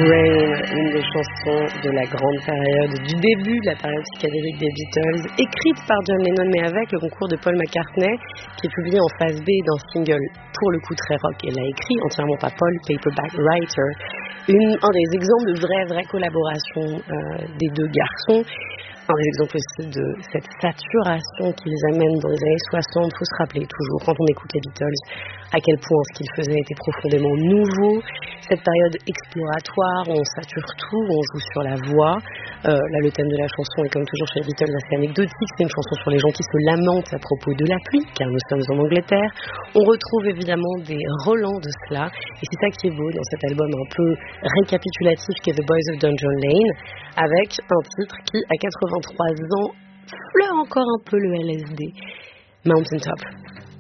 Rain, une des chansons de la grande période, du début de la période psychédélique des Beatles, écrite par John Lennon mais avec le concours de Paul McCartney, qui est publié en phase B d'un single pour le coup très rock, et l'a écrit entièrement par Paul, Paperback Writer, un des exemples de vraie collaboration des deux garçons. Un des exemples aussi de cette saturation qu'ils amènent dans les années 60. Il faut se rappeler toujours, quand on écoute les Beatles, à quel point ce qu'ils faisaient était profondément nouveau. Cette période exploratoire où on sature tout, où on joue sur la voix. Là, le thème de la chanson est comme toujours chez les Beatles assez anecdotique. C'est une chanson sur les gens qui se lamentent à propos de la pluie, car nous sommes en Angleterre. On retrouve évidemment des relents de cela. Et c'est ça qui est beau dans cet album un peu récapitulatif qu'est The Boys of Dungeon Lane, avec un titre qui, à 83 ans, fleure encore un peu le LSD. Mountain Top.